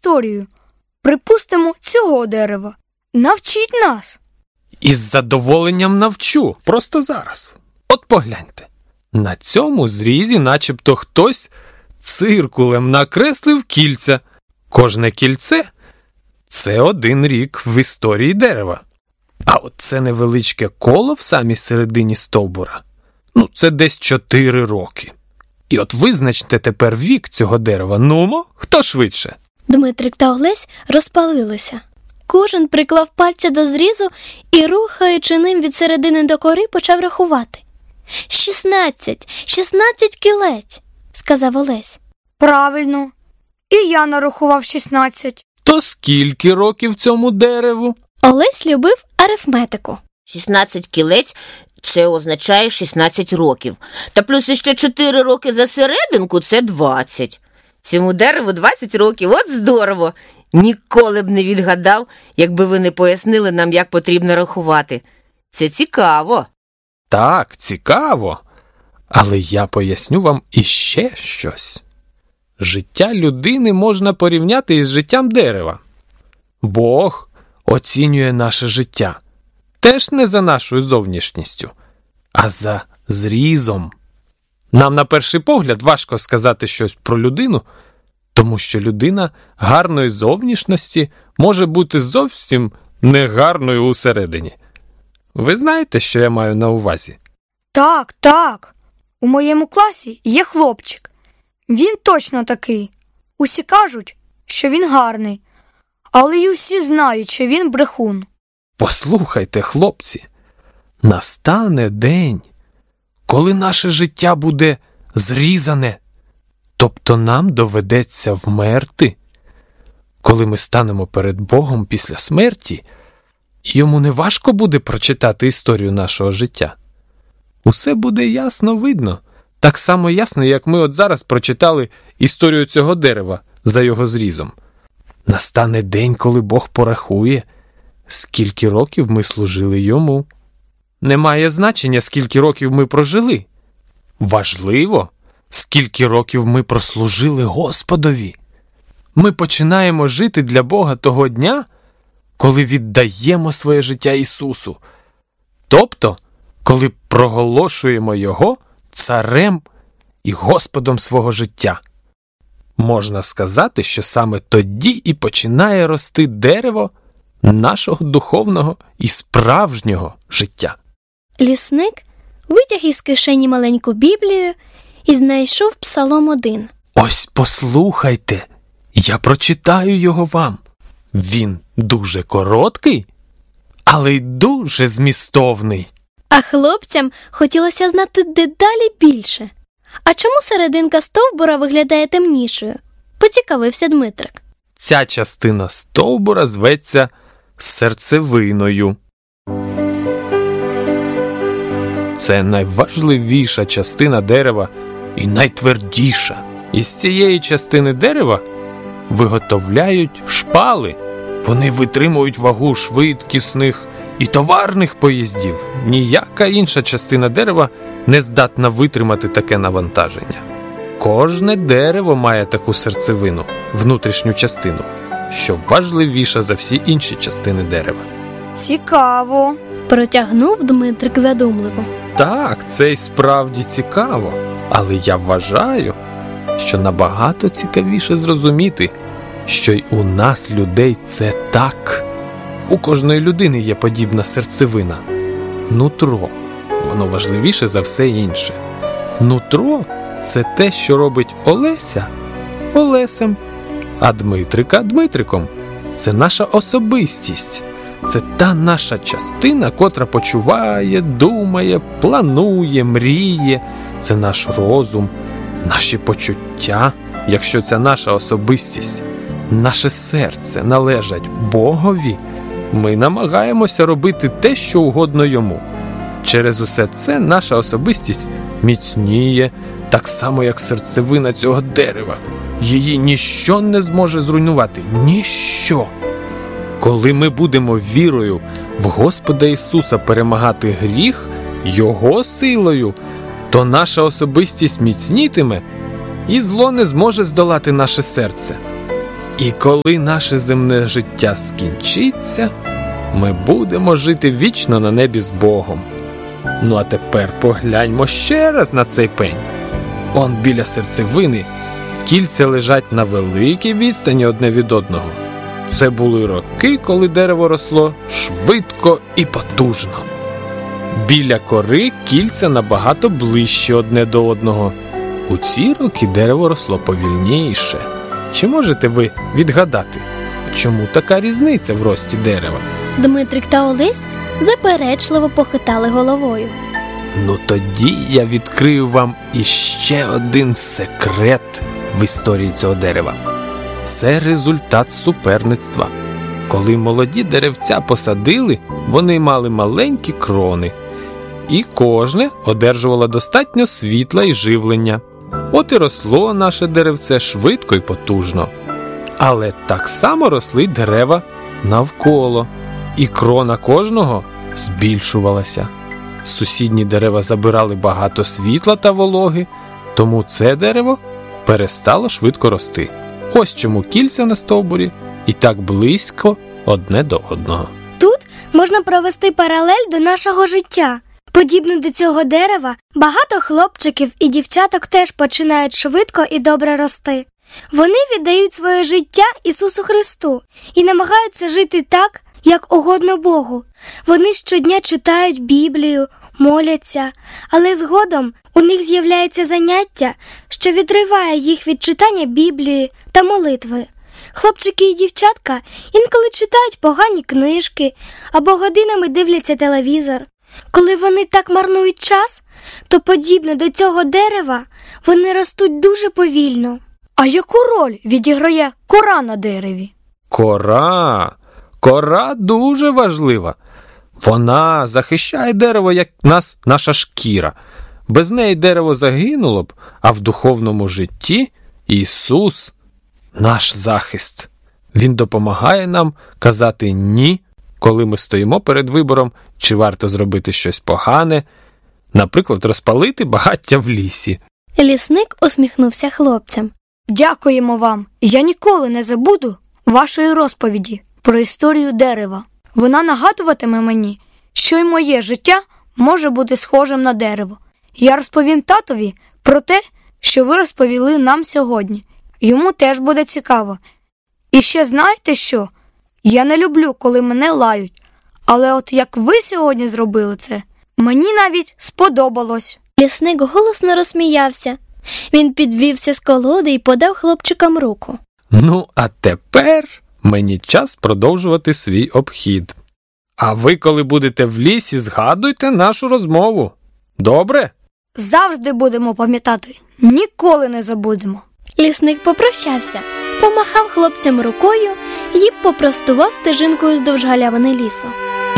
історію. Припустимо, цього дерева. Навчіть нас. Із задоволенням навчу, просто зараз. От погляньте. На цьому зрізі начебто хтось циркулем накреслив кільця. Кожне кільце – це 1 рік в історії дерева. А от це невеличке коло в самій середині стовбура – це десь 4 роки. І от визначте тепер вік цього дерева. Нумо, хто швидше? Дмитрик та Олесь розпалилися. Кожен приклав пальця до зрізу і, рухаючи ним від середини до кори, почав рахувати. 16 кілець, сказав Олесь. Правильно. І я нарахував 16. То скільки років цьому дереву? Олесь любив арифметику. 16 кілець – це означає 16 років. Та плюс іще 4 роки за серединку – це 20. Цьому дереву 20 років, от здорово! Ніколи б не відгадав, якби ви не пояснили нам, як потрібно рахувати. Це цікаво. Так, цікаво. Але я поясню вам іще щось. Життя людини можна порівняти із життям дерева. Бог оцінює наше життя. Теж не за нашою зовнішністю, а за зрізом. Нам на перший погляд важко сказати щось про людину, тому що людина гарної зовнішності може бути зовсім негарною усередині. Ви знаєте, що я маю на увазі? Так. У моєму класі є хлопчик. Він точно такий. Усі кажуть, що він гарний. Але й усі знають, що він брехун. Послухайте, хлопці, настане день, коли наше життя буде зрізане. Тобто нам доведеться вмерти. Коли ми станемо перед Богом після смерті, йому не важко буде прочитати історію нашого життя. Усе буде ясно видно. Так само ясно, як ми от зараз прочитали історію цього дерева за його зрізом. Настане день, коли Бог порахує, скільки років ми служили йому. Не має значення, скільки років ми прожили. Важливо, скільки років ми прослужили Господові. Ми починаємо жити для Бога того дня, коли віддаємо своє життя Ісусу. Тобто, коли проголошуємо Його царем і Господом свого життя. Можна сказати, що саме тоді і починає рости дерево нашого духовного і справжнього життя. Лісник витяг із кишені маленьку Біблію і знайшов Псалом 1. Ось послухайте, я прочитаю його вам. Він дуже короткий, але й дуже змістовний. А хлопцям хотілося знати дедалі більше. А чому серединка стовбура виглядає темнішою? Поцікавився Дмитрик. Ця частина стовбура зветься серцевиною. Це найважливіша частина дерева і найтвердіша. Із цієї частини дерева виготовляють шпали. Вони витримують вагу швидкісних і товарних поїздів. Ніяка інша частина дерева не здатна витримати таке навантаження. Кожне дерево має таку серцевину, внутрішню частину, що важливіша за всі інші частини дерева. Цікаво. Протягнув Дмитрик задумливо. Так, це й справді цікаво. Але я вважаю, що набагато цікавіше зрозуміти, що й у нас, людей, це так. У кожної людини є подібна серцевина. Нутро. Воно важливіше за все інше. Нутро – це те, що робить Олеся Олесем, а Дмитрика Дмитриком. Це наша особистість. Це та наша частина, котра почуває, думає, планує, мріє. Це наш розум, наші почуття. Якщо ця наша особистість, наше серце належать Богові, ми намагаємося робити те, що угодно Йому. Через усе це наша особистість міцніє, так само, як серцевина цього дерева. Її ніщо не зможе зруйнувати. Ніщо. Коли ми будемо вірою в Господа Ісуса перемагати гріх Його силою, то наша особистість міцнітиме, і зло не зможе здолати наше серце. І коли наше земне життя скінчиться, ми будемо жити вічно на небі з Богом. Ну а тепер погляньмо ще раз на цей пень. Он біля серцевини кільця лежать на великій відстані одне від одного. Це були роки, коли дерево росло швидко і потужно. Біля кори кільця набагато ближче одне до одного. У ці роки дерево росло повільніше. Чи можете ви відгадати, чому така різниця в рості дерева? Дмитрик та Олесь заперечливо похитали головою. Ну тоді я відкрию вам іще один секрет в історії цього дерева. Це результат суперництва. Коли молоді деревця посадили, вони мали маленькі крони. І кожне одержувало достатньо світла і живлення. От і росло наше деревце швидко і потужно. Але так само росли й дерева навколо. І крона кожного збільшувалася. Сусідні дерева забирали багато світла та вологи, тому це дерево перестало швидко рости. Ось чому кільця на стовбурі і так близько одне до одного. Тут можна провести паралель до нашого життя. Подібно до цього дерева, багато хлопчиків і дівчаток теж починають швидко і добре рости. Вони віддають своє життя Ісусу Христу і намагаються жити так, як угодно Богу. Вони щодня читають Біблію, моляться, але згодом у них з'являється заняття, що відриває їх від читання Біблії та молитви. Хлопчики і дівчатка інколи читають погані книжки або годинами дивляться телевізор. Коли вони так марнують час, то подібно до цього дерева вони ростуть дуже повільно. А яку роль відіграє кора на дереві? Кора дуже важлива. Вона захищає дерево, як наша шкіра. Без неї дерево загинуло б, а в духовному житті Ісус – наш захист. Він допомагає нам казати «ні», коли ми стоїмо перед вибором, чи варто зробити щось погане, наприклад, розпалити багаття в лісі. Лісник усміхнувся хлопцям. Дякуємо вам. Я ніколи не забуду вашої розповіді про історію дерева. Вона нагадуватиме мені, що й моє життя може бути схожим на дерево. Я розповім татові про те, що ви розповіли нам сьогодні. Йому теж буде цікаво. І ще знаєте що? Я не люблю, коли мене лають. Але от як ви сьогодні зробили це, мені навіть сподобалось. Лісник голосно розсміявся. Він підвівся з колоди і подав хлопчикам руку. Ну, а тепер мені час продовжувати свій обхід. А ви, коли будете в лісі, згадуйте нашу розмову. Добре? Завжди будемо пам'ятати. Ніколи не забудемо. Лісник попрощався, помахав хлопцям рукою і попростував стежинкою здовж галявини лісу.